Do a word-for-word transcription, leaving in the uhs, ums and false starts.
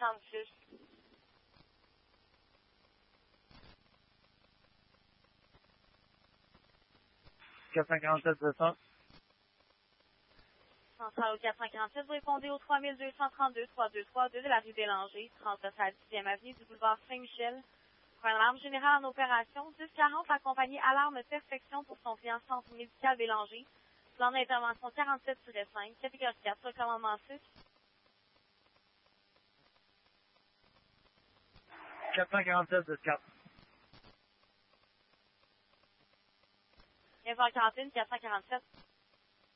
soixante-six. quatre cent quarante-sept, c'est ça. Centrale au quatre cent quarante-sept, vous répondez au trois deux trois deux, trois deux trois deux de la rue Bélanger, trente-neuf à la dixième avenue du boulevard Saint-Michel. Pour un alarme générale en opération, dix quarante, la compagnie Alarme Perfection pour son client Centre médical Bélanger. Plan d'intervention quarante-sept cinq, catégorie quatre, recommandement six. quatre cent quarante-sept, c'est quatre. quinze heures quarante et un, quatre cent quarante-sept.